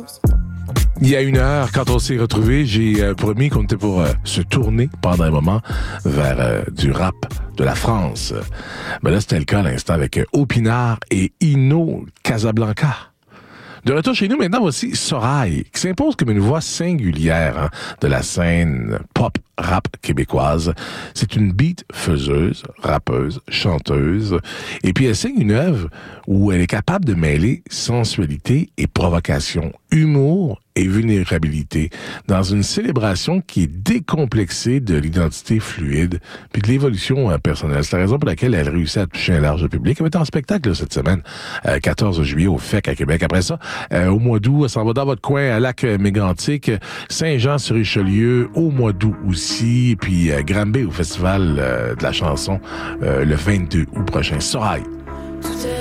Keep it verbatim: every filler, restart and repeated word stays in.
Il y a une heure, quand on s'est retrouvés, j'ai euh, promis qu'on était pour euh, se tourner pendant un moment vers euh, du rap de la France. Ben là, c'était le cas à l'instant avec euh, Opinard et Ino Casablanca. De retour chez nous, maintenant, voici Sorail, qui s'impose comme une voix singulière hein, de la scène pop-rap québécoise. C'est une beat-faiseuse, rappeuse, chanteuse, et puis elle signe une œuvre où elle est capable de mêler sensualité et provocation, humour et vulnérabilité, dans une célébration qui est décomplexée de l'identité fluide puis de l'évolution euh, personnelle. C'est la raison pour laquelle elle réussit à toucher un large public. Elle va être en spectacle là, cette semaine, euh, quatorze juillet au F E C à Québec. Après ça, euh, au mois d'août, elle s'en va dans votre coin à Lac-Mégantic, Saint-Jean-sur-Richelieu au mois d'août aussi, et puis euh, Granby au Festival euh, de la chanson euh, le vingt-deux août prochain. Sorail. Tout est